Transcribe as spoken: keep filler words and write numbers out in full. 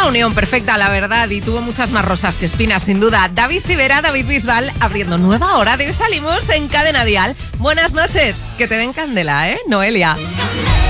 una unión perfecta, la verdad, y tuvo muchas más rosas que espinas, sin duda. David Civera, David Bisbal, abriendo nueva hora de Hoy Salimos en Cadena Dial. Buenas noches, que te den candela, ¿eh, Noelia?